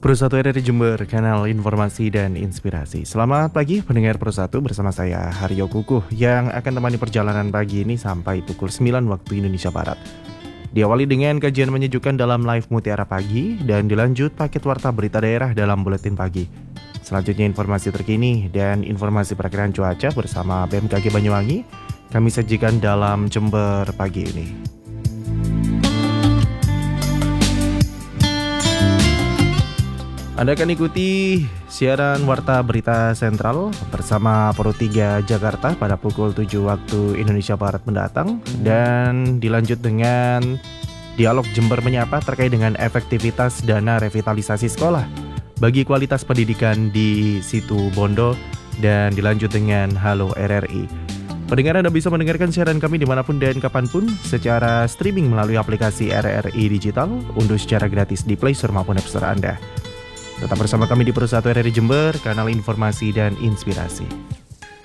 Pro1 RRI Jember, kanal informasi dan inspirasi. Selamat pagi pendengar Pro1, bersama saya Haryo Kukuh yang akan temani perjalanan pagi ini sampai pukul 9 waktu Indonesia Barat. Diawali dengan kajian menyejukkan dalam live Mutiara Pagi dan dilanjut paket warta berita daerah dalam buletin pagi. Selanjutnya informasi terkini dan informasi perakiraan cuaca bersama BMKG Banyuwangi kami sajikan dalam Jember pagi ini. Anda akan ikuti siaran Warta Berita Sentral bersama Pro3 Jakarta pada pukul 7 waktu Indonesia Barat mendatang. Dan dilanjut dengan Dialog Jember Menyapa terkait dengan efektivitas dana revitalisasi sekolah bagi kualitas pendidikan di Situ Bondo. Dan dilanjut dengan Halo RRI. Pendengar, Anda bisa mendengarkan siaran kami dimanapun dan kapanpun secara streaming melalui aplikasi RRI Digital. Unduh secara gratis di Play Store maupun App Store Anda. Tetap bersama kami di Pro1 RRI Jember, kanal informasi dan inspirasi.